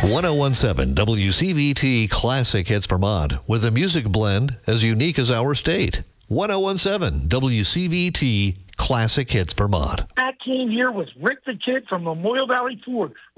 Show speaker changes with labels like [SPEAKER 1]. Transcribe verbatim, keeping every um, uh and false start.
[SPEAKER 1] ten seventeen W C V T Classic Hits Vermont with a music blend as unique as our state. ten seventeen W C V T Classic Hits Vermont.
[SPEAKER 2] I came here with Rick the Kid from Memorial Valley Ford.